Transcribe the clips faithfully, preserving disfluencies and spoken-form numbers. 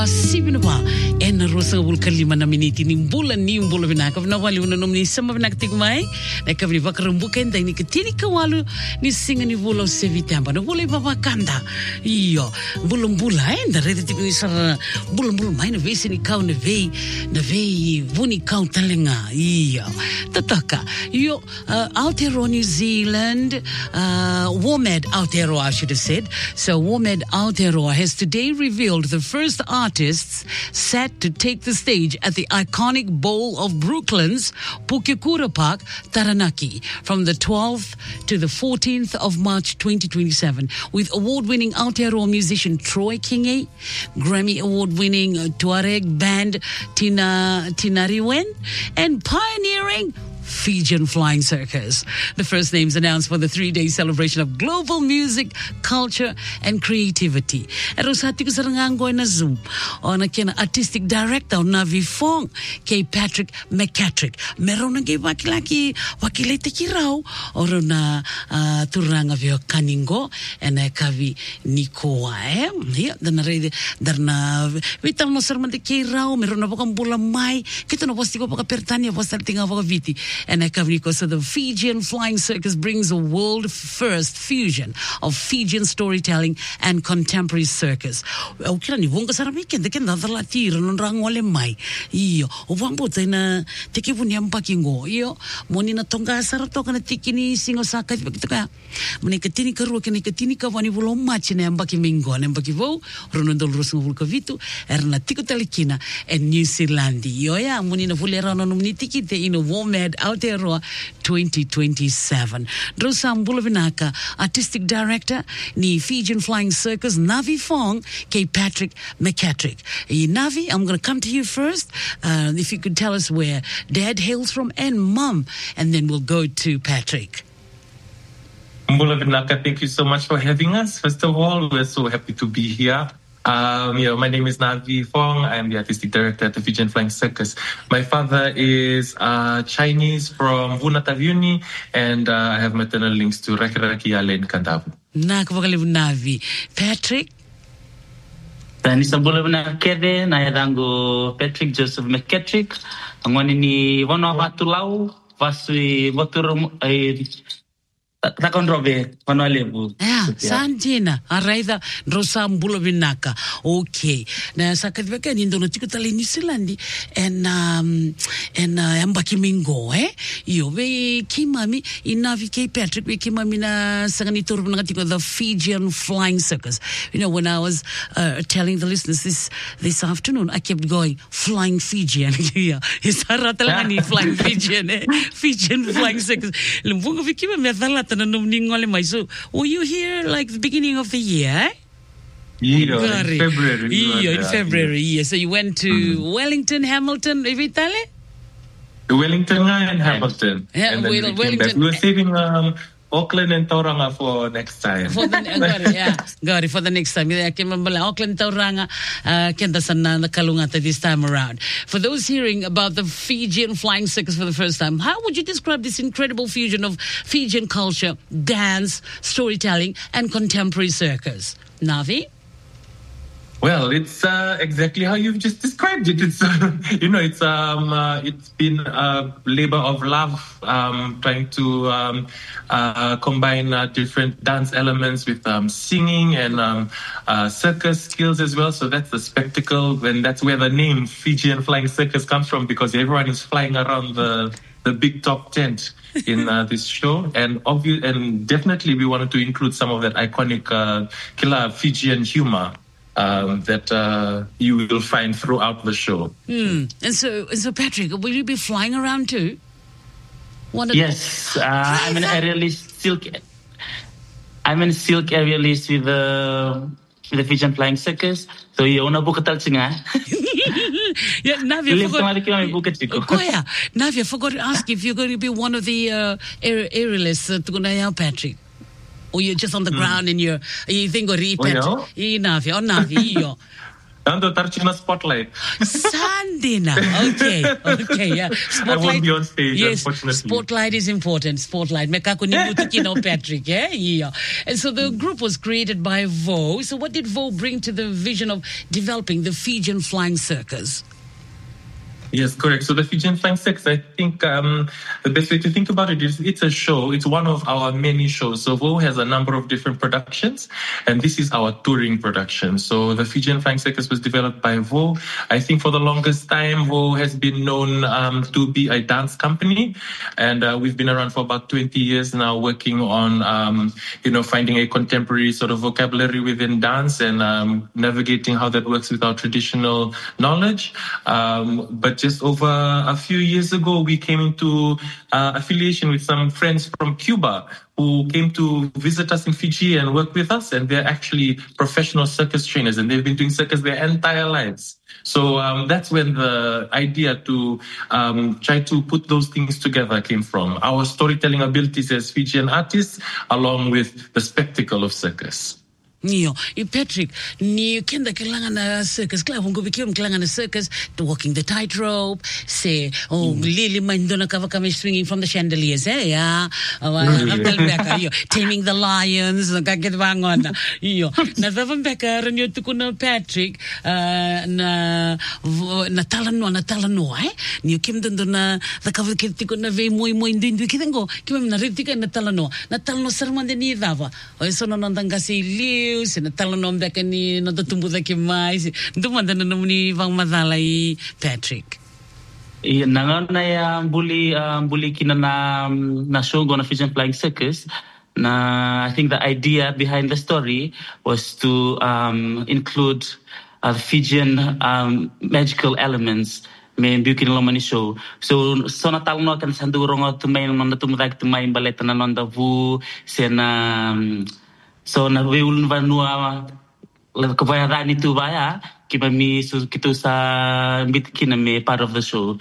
Sibinawa en rosa wul kalima na miniti ni mbula ni mbula vinaka na wali una nomni sama vinaka tigmai na kavli vakarumbuka enda ni katini kawalu ni singa ni vulo sevitamba na vule baba kanda iyo mbula mbula enda rede tiku ni sara mbula mbula mai na vesi ni kau na vei na vei vuni kau talenga iyo tataka iyo uh, Aotearoa New Zealand uh, WOMED Aotearoa I should have said so WOMED Aotearoa has today revealed the first artists set to take the stage at the iconic Bowl of Brooklyn's Pukekura Park, Taranaki, from the twelfth to the fourteenth of March twenty twenty-seven, with award-winning Aotearoa musician Troy Kingi, Grammy award-winning Tuareg band Tina Tinariwen, and pioneering Fijian Flying Circus. The first names announced for the three-day celebration of global music, culture, and creativity. Eros hati ko sarang anggoy na Zoom on a kina artistic director na Vifong kay Patrick McCatrick. Meron na kay wakilaki wakilay takiraw oro na uh, turang avyo kaningo and kavi nikoa eh yeah dan na rede darna vitam no sermante kay raw meron na bakang bulamay kita no posti ko baka pertanya posta tinga baka viti. And so the Fijian Flying Circus brings a world-first fusion of Fijian storytelling and contemporary circus. Ukira ni vunga saramike de kenda dala tira non rangole mai. Iyo, ovambo tena teki vunia mpakingo. Iyo, moni na tonga sarato kana tiki ni singo saka gitu kaya. Moni katini karua kana katini ka vani vulo machi na mbaki mingo na mbaki vo ronondol rosingo vulka vitu erna tiko talikina and New Zealand. Iyo ya moni na vulera no mni tiki te ino WOMED Aotearoa twenty twenty-seven. Drosa Mbulavinaka, artistic director, ni Fijian Flying Circus, Navi Fong, K. Patrick McCatrick. Uh, Navi, I'm going to come to you first. Uh, if you could tell us where Dad hails from and Mum, and then we'll go to Patrick. Mbulavinaka, thank you so much for having us. First of all, we're so happy to be here. Um, you know, my name is Navi Fong. I'm the artistic director at the Fijian Flying Circus. My father is uh, Chinese from Vunatavuni, and uh, I have maternal links to Rakiraki Ale in Kandavu. Nakavakaliv Navi. Patrick? Tani sabula na kede na yadango Patrick Joseph McCatrick. Angwani ni wano watulau vasui votur ay Takondrobe, Panalebu. Yeah, Santina, Araida, Rosa Mbulavinaka. Okay. Na sakadveka ni ndono tiko tali New Zealand and um and uh, ambaki mingo eh. Yo we kimami inavi K. Patrick we kimami na sangani turu na tiko the Fijian Flying Circus. You know, when I was uh, telling the listeners this this afternoon, I kept going flying Fijian. Yeah, is haratalani flying Fijian eh. Fijian Flying Circus. Lumbungo vi kimami atala. So, were you here like the beginning of the year? Yeah, in February. Yeah, in February, yeah. So you went to mm-hmm. Wellington, Hamilton, Evitale? Wellington and Hamilton. Yeah, and then well, we Wellington. We were saving um, Auckland and Tauranga for next time. For the, got it, yeah, got it, for the next time. I can remember Auckland, Tauranga, kenda sana na kalungata this time around. For those hearing about the Fijian Flying Circus for the first time, how would you describe this incredible fusion of Fijian culture, dance, storytelling, and contemporary circus? Navi? Well, it's uh, exactly how you've just described it. It's uh, you know, it's um, uh, it's been a labor of love, um, trying to um, uh, combine uh, different dance elements with um, singing and um, uh, circus skills as well. So that's the spectacle, and that's where the name Fijian Flying Circus comes from, because everyone is flying around the the big top tent in uh, this show, and obvious, and definitely we wanted to include some of that iconic uh, killer Fijian humor. Um, that uh, you will find throughout the show. Mm. And so, and so, Patrick, will you be flying around too? One yes, uh, I'm an aerialist silk. I'm an silk aerialist with the with the Fijian Flying Circus. So you wanna book a talchinga? Yeah, Navi, I forgot. Oh, yeah. Navi, I forgot to ask if you're going to be one of the uh, aer- aerialists uh, to go Patrick. Or you're just on the mm. ground and you're, you think, or Patrick, oh, Navi, or Navi, Ando Tarchina Spotlight. Sandina. Okay. Okay. Yeah. I won't be on stage, yes, unfortunately. Spotlight is important. Spotlight. Mekako ni mutukino Patrick. Yeah. Yeah. And so the group was created by Vo. So what did Vo bring to the vision of developing the Fijian Flying Circus? Yes, correct. So the Fijian Flying Circus, I think um, the best way to think about it is it's a show. It's one of our many shows. So Vo has a number of different productions, and this is our touring production. So the Fijian Flying Circus was developed by Vo. I think for the longest time, Vo has been known um, to be a dance company, and uh, we've been around for about twenty years now, working on, um, you know, finding a contemporary sort of vocabulary within dance and um, navigating how that works with our traditional knowledge. Um, but just over a few years ago, we came into uh, affiliation with some friends from Cuba who came to visit us in Fiji and work with us. And they're actually professional circus trainers, and they've been doing circus their entire lives. So um, that's when the idea to um, try to put those things together came from. Our storytelling abilities as Fijian artists, along with the spectacle of circus. Niyo, i Patrick, ni kenda kailangan na circus. Kaya kung kubikiyon kailangan na circus, to walking the tightrope, say, oh, mm. liliman doon na kava kami swinging from the chandeliers, eh, yeah. Uh, mm. Taming the lions, nakakitwangon. Iyo, natavambeka rin yung tuko na Patrick, uh, na natalano, natalano, eh. Niyo kim doon doon na, nakava kitiko na vei muy muy ndindu kitango, kim na ritika natalano, natalano sarman din ni dava. O so nanandang kasi liu, sinatalanom daka ni natutumbo daki mais. Dumanda na naman ni Vang Madalay Patrick. Iya, nangan na yung buli, um, buli kina na, na show go na Fijian Flying Circus. Na, I think the idea behind the story was to um, include uh, Fijian um, magical elements may bukin lomani show. So so natalno kan sandurong at may nang natumudag tumay baleta na nonda vu sena so na weul vanua la kavaya ni tu vaya kiba mi so kitu sa bitkin me part of the show.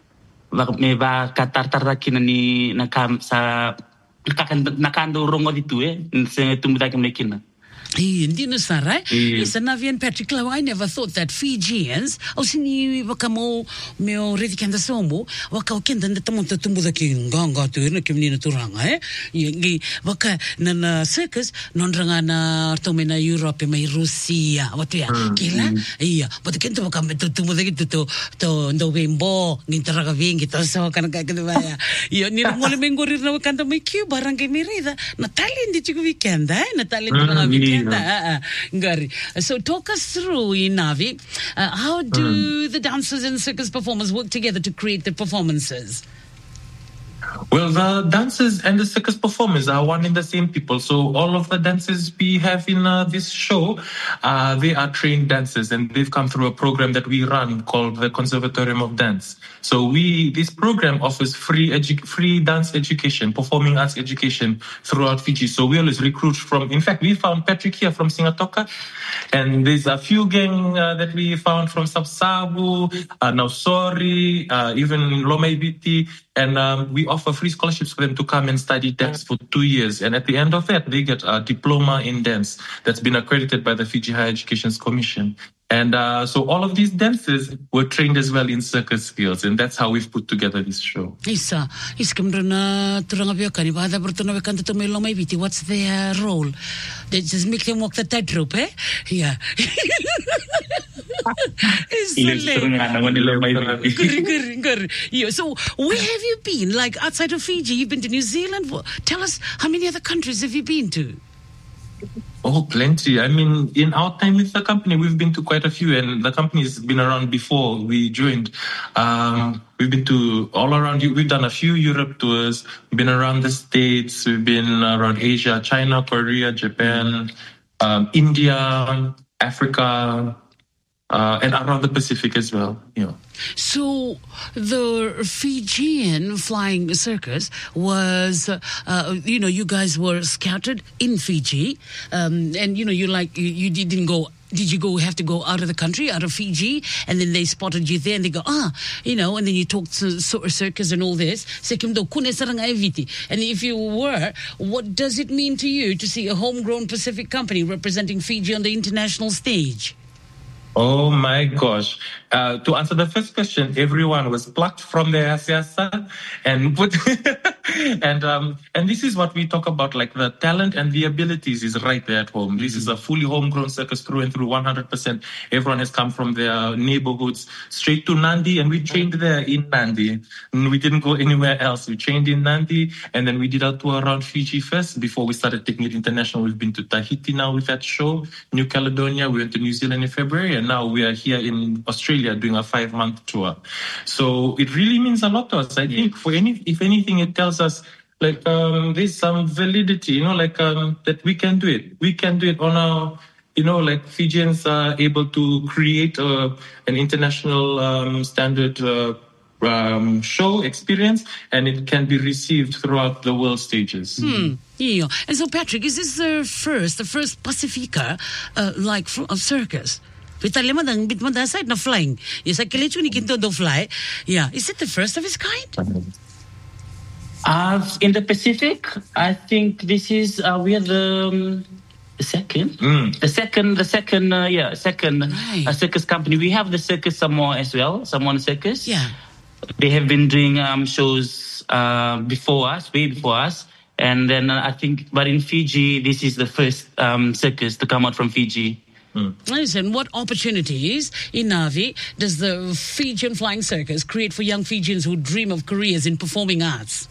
Va me va katartar kina ni nakam sa nakandurong dito eh se tumudag me kina. Hindi na saray. Isa na vian Patrick Lau. I never thought that Fijians, o sini waka mo meo redi kanda somo, waka o kenda na tamon tatumbo da ki nganga tu na kimni na turanga eh. Yengi waka na na circus non ranga na artome na Europe mai Rusia. Watu ya kila iya. But kenda waka tatumbo da ki to to ndo wembo ngintaraga vingi to so kana ka kana ya. Iyo ni ngole mengori na kanda mai Cuba ranga mirida. Natali ndi chiku weekend eh. Natali ranga weekend. Uh, uh, so talk us through, Navi, uh, how do mm. the dancers and circus performers work together to create the performances? Well, the dancers and the circus performers are one and the same people. So all of the dancers we have in uh, this show, uh, they are trained dancers, and they've come through a program that we run called the Conservatorium of Dance. So we this program offers free edu- free dance education, performing arts education throughout Fiji. So we always recruit from, in fact, we found Patrick here from Singatoka, and there's a few gang uh, that we found from Sabsabu, uh, Nausori, uh, even Lomaibiti. And um, we offer free scholarships for them to come and study dance for two years. And at the end of that, they get a diploma in dance that's been accredited by the Fiji Higher Education Commission. And uh, so all of these dancers were trained as well in circus skills. And that's how we've put together this show. Isa, iskamrana turangabiyakani, bada bertunabiyakanta to Lomaibiti. What's their role? They just make them walk the tightrope, eh? Yeah. So where have you been? Like outside of Fiji, you've been to New Zealand. Tell us, how many other countries have you been to? Oh, plenty. I mean, in our time with the company, we've been to quite a few, and the company's been around before we joined. Um, we've been to all around. We've done a few Europe tours. We've been around the States. We've been around Asia, China, Korea, Japan, um, India, Africa, uh, and around the Pacific as well. Yeah. So the Fijian Flying Circus was, uh, you know, you guys were scouted in Fiji, um, and you know, you like you, you didn't go. Did you go have to go out of the country, out of Fiji, and then they spotted you there, and they go, ah, you know, and then you talked to circus and all this. And if you were, what does it mean to you to see a homegrown Pacific company representing Fiji on the international stage? Oh my gosh. Uh, to answer the first question, everyone was plucked from their siasa and put and um and this is what we talk about, like the talent and the abilities is right there at home. This is a fully homegrown circus through and through, one hundred percent. Everyone has come from their neighborhoods straight to Nandi, and we trained there in Nandi. And we didn't go anywhere else. We trained in Nandi, and then we did our tour around Fiji first before we started taking it international. We've been to Tahiti now with that show, New Caledonia. We went to New Zealand in February, and now we are here in Australia doing a five-month tour. So it really means a lot to us. I think for any, if anything, it tells us like um, there's some validity, you know, like um, that we can do it. We can do it on our, you know, like Fijians are able to create uh, an international um, standard uh, um, show experience, and it can be received throughout the world stages. Hmm. Yeah. And so, Patrick, is this the first, the first Pacifica uh, like fr- of circus? Kita lima dang bit manda side na flying. Yes, I can let you do fly. Yeah, is it the first of its kind? Uh, in the Pacific, I think this is uh, we are the, um, the second, Mm. the second, the second, uh, yeah, second Right. uh, circus company. We have the Circus Samoa as well, Samoan Circus. Yeah. They have been doing um, shows uh, before us, way before us. And then uh, I think, but in Fiji, this is the first um, circus to come out from Fiji. Listen, what opportunities in Navi does the Fijian Flying Circus create for young Fijians who dream of careers in performing arts?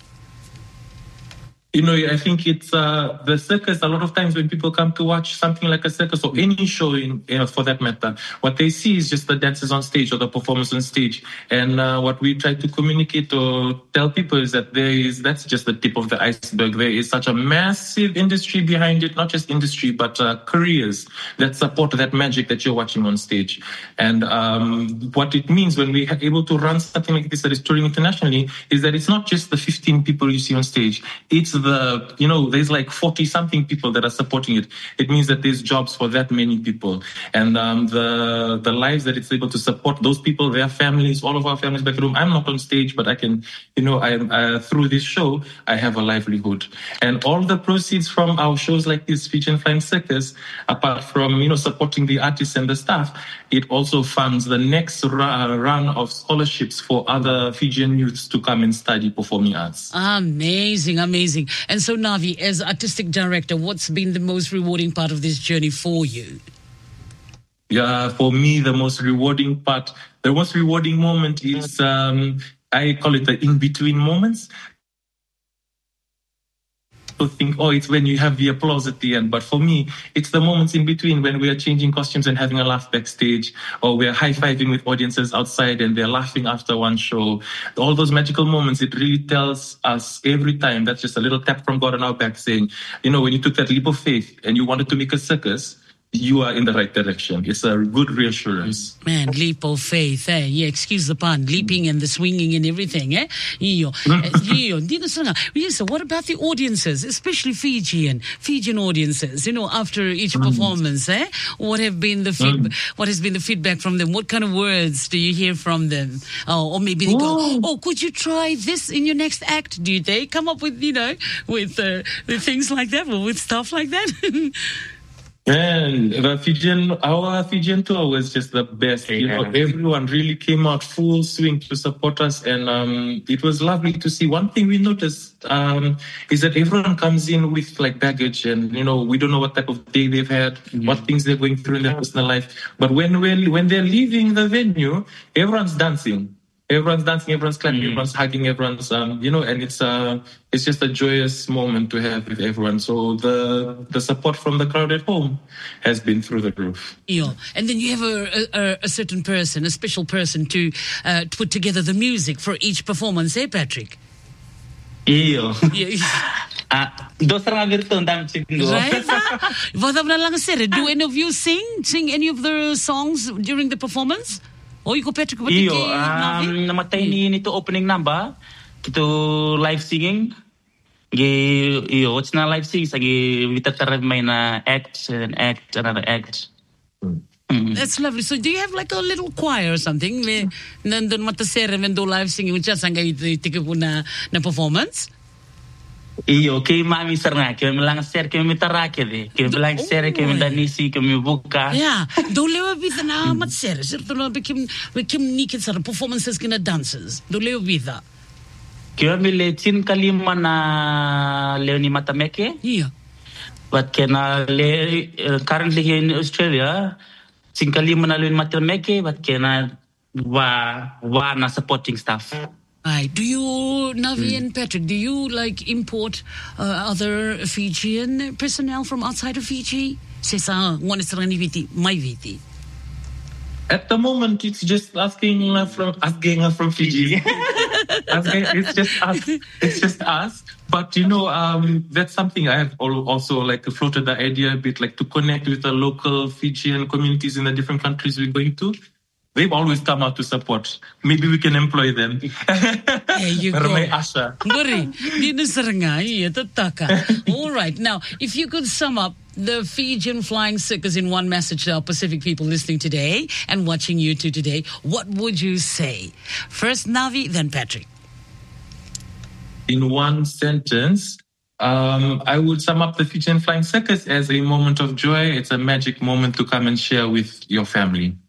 You know, I think it's uh, the circus. A lot of times when people come to watch something like a circus or any show, in, you know, for that matter, what they see is just the dancers on stage or the performers on stage. And uh, what we try to communicate or tell people is that there is that's just the tip of the iceberg. There is such a massive industry behind it, not just industry, but uh, careers that support that magic that you're watching on stage. And um, what it means when we are able to run something like this that is touring internationally is that it's not just the fifteen people you see on stage. It's the, you know, there's like forty something people that are supporting it. It means that there's jobs for that many people. And um, the the lives that it's able to support those people, their families, all of our families back at home. I'm not on stage, but I can, you know, I uh, through this show, I have a livelihood. And all the proceeds from our shows like this, Fijian Flying Circus, apart from, you know, supporting the artists and the staff, it also funds the next ra- run of scholarships for other Fijian youths to come and study performing arts. Amazing, amazing. And so, Navi, as artistic director, what's been the most rewarding part of this journey for you? Yeah, for me, the most rewarding part, the most rewarding moment is, um, I call it the in-between moments. People think, oh, it's when you have the applause at the end. But for me, it's the moments in between when we are changing costumes and having a laugh backstage, or we're high-fiving with audiences outside and they're laughing after one show. All those magical moments, it really tells us every time, that's just a little tap from God on our back saying, you know, when you took that leap of faith and you wanted to make a circus, you are in the right direction. It's a good reassurance. Man, leap of faith, eh? Yeah, excuse the pun, leaping and the swinging and everything, eh? Yeah. Yeah. Yeah. So what about the audiences, especially Fijian, Fijian audiences, you know, after each performance, eh? What have been the feedback, what has been the feedback from them? What kind of words do you hear from them? Oh, or maybe they go, oh, could you try this in your next act? Do they come up with, you know, with, uh, with things like that, or with stuff like that? And the Fijian, our Fijian tour was just the best. You know, everyone really came out full swing to support us, and um, it was lovely to see. One thing we noticed um, is that everyone comes in with like baggage, and you know, we don't know what type of day they've had, mm-hmm. what things they're going through in their personal life. But when we're, when they're leaving the venue, everyone's dancing. Everyone's dancing, everyone's clapping, mm-hmm. everyone's hugging, everyone's, um, you know, and it's uh, it's just a joyous moment to have with everyone. So the the support from the crowd at home has been through the roof. Yeah, and then you have a a, a certain person, a special person to, uh, to put together the music for each performance, eh, Patrick? Iyo. Yeah. Ah, dos orang virtual dam chingo. Right? Wat heb na lang gesê? Do any of you sing? Sing any of the songs during the performance? Oh, you go Patrick, what did Iyo, you um, namatay ni nito opening number, kito live singing. Gi, iyo, what's na live singing? Sagi, vitatar may na act, and act, another act. Mm. That's lovely. So do you have like a little choir or something? Nandun matasere when do live singing, which is ang na, na performance? Iyo, kay mami sarang kami lang ser kami tarake de, kami lang ser kami danisi kami buka. Ja, då lever vi den här mat ser, så då bekim bekim niket sar performances kina dances. Då lever vi där. Kami le tin kalima na Leonie Matameke. Ja. But kena le currently here in Australia, tin kalima na Leonie Matameke, but kena wa wa na supporting staff. Right. Do you, Navi mm. and Patrick, do you like import uh, other Fijian personnel from outside of Fiji? Sesa, one is viti, my viti. At the moment, it's just asking uh, from asking uh, from Fiji. asking, it's just us. It's just us. But you know, um, that's something I have also like floated the idea a bit, like to connect with the local Fijian communities in the different countries we're going to. They've always come out to support. Maybe we can employ them. There you go. Asha. All right. Now, if you could sum up the Fijian Flying Circus in one message to our Pacific people listening today and watching you two today, what would you say? First Navi, then Patrick. In one sentence, um, I would sum up the Fijian Flying Circus as a moment of joy. It's a magic moment to come and share with your family.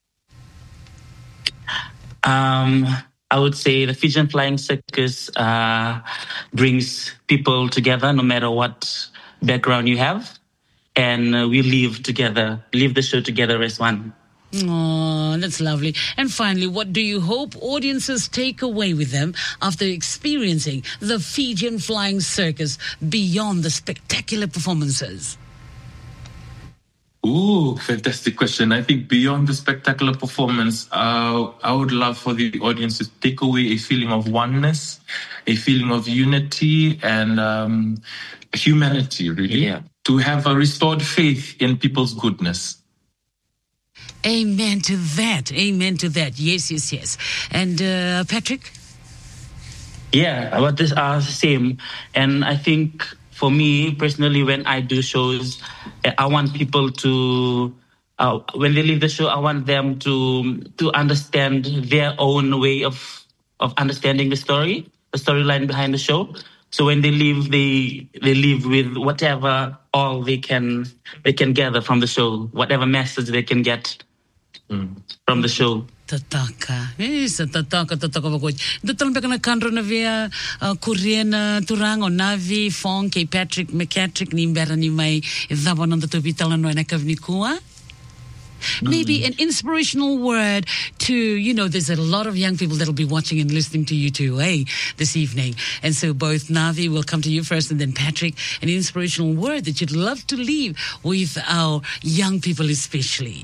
Um, I would say the Fijian Flying Circus uh, brings people together no matter what background you have. And uh, we live together, live the show together as one. Oh, that's lovely. And finally, what do you hope audiences take away with them after experiencing the Fijian Flying Circus beyond the spectacular performances? Ooh, fantastic question. I think beyond the spectacular performance, uh, I would love for the audience to take away a feeling of oneness, a feeling of unity and um, humanity, really. Yeah. To have a restored faith in people's goodness. Amen to that. Amen to that. Yes, yes, yes. And uh, Patrick? Yeah, about this are the same. And I think for me personally, when I do shows, I want people to, uh, when they leave the show, I want them to to understand their own way of of understanding the story, the storyline behind the show. So when they leave, they they leave with whatever all they can they can gather from the show, whatever message they can get mm. from the show. Tataka. Yes, tataka, tataka bagoy. Dutang beka na kanro na via Korean turang o Navi, Fong, kay Patrick, McCatrick, ni mbera ni may idabon ng tutubitalan no na kavnikua. Maybe an inspirational word to, you know, there's a lot of young people that'll be watching and listening to you too, eh, this evening. And so both Navi will come to you first and then Patrick, an inspirational word that you'd love to leave with our young people especially.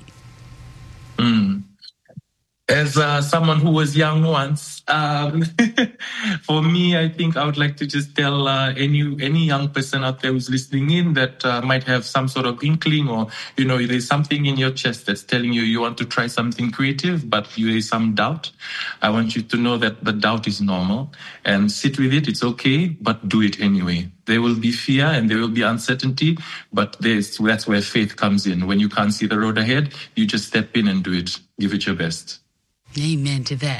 Mm. As uh, someone who was young once, um, for me, I think I would like to just tell uh, any any young person out there who's listening in that uh, might have some sort of inkling or, you know, there's something in your chest that's telling you you want to try something creative, but you have some doubt. I want you to know that the doubt is normal and sit with it. It's okay, but do it anyway. There will be fear and there will be uncertainty, but there's, that's where faith comes in. When you can't see the road ahead, you just step in and do it. Give it your best. Amen to that.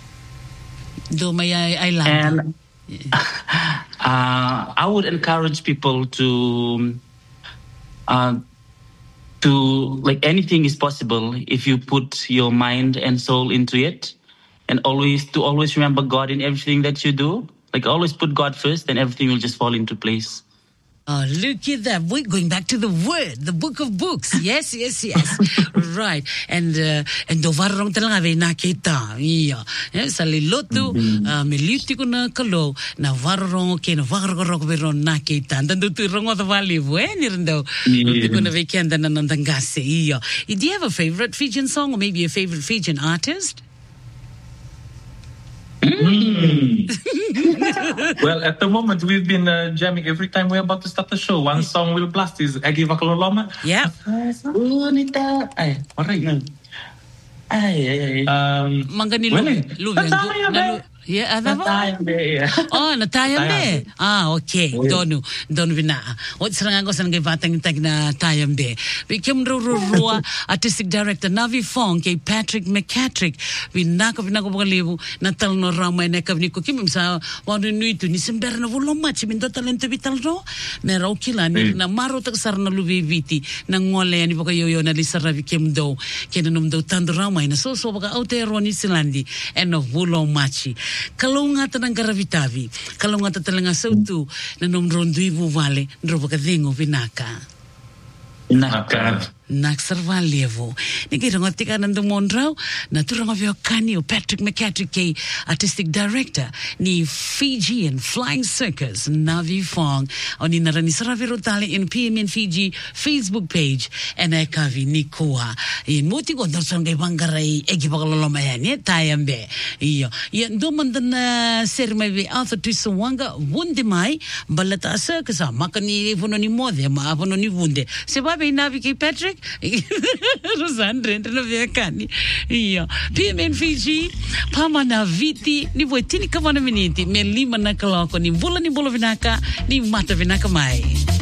Do may I, I like and uh, I would encourage people to uh, to like anything is possible if you put your mind and soul into it, and always to always remember God in everything that you do. Like always put God first, then everything will just fall into place. Oh, look at that. We're going back to the word, the book of books. Yes, yes, yes. Right. And, uh, and do varong talaga ve nakita. Iya. Sa liloto, meliti ko na kalo, na varong ke na varong vero nakita. Nando tu rongo the valley, when irndo. Luti ko na ve kenda na nandangase. Iya. Do you have a favorite Fijian song or maybe a favorite Fijian artist? Mm. Well, at the moment, we've been uh, jamming every time we're about to start the show. One song we'll blast is Agi Vakaloloma. Yeah. Ay, ay, ay. Um, Mangani Lu. Yeah, ada ba? Natayambe, yeah. Oh, natayambe. Ah, okay. Donu, donu vina. O serang ako sa ngay batang tag na tayambe. Bikim ro ro ro artistic director Navi Fong kay Patrick McCatrick. Vinako vinako pagalibu natal no ramay na kavni ko kim sa wanu nuitu ni sember na vulo match mindo talento vital ro. Mera okila ni na maro tak sar na lubi viti na ngole ni pagayoyo na lisar na bikim do kenanum do tando ramay na so so baga outero ni silandi and of vulo match. Kalau ngata ng garavitavi, kalau ngata talaga sautu na nomrondo ibu vale, ndrobo kadingo vinaka. Naka. Naksarvalevo. Nigirang atika nandong mondraw, naturang avyo kani o Patrick McCatrick kay artistic director ni Fijian Flying Circus, Navi Fong, o ni narani saraviro tali in P M N Fiji Facebook page, and ay kavi ni kuha. Iyan, muti ko darsang kay banggaray, egi pakalolomayan, yan, tayambe. Iyo. Yan, dumandan na sir may Arthur Twisawanga, wunde may, balata circus, makani puno ni Mode, maapuno ni wunde. Sebabe Navi kay Patrick, Rosandre na viakani. Iya. P M N Fiji pama na viti ni voitini kavana miniti me lima na kaloko ni vula ni bolo vinaka ni mata vinaka mai.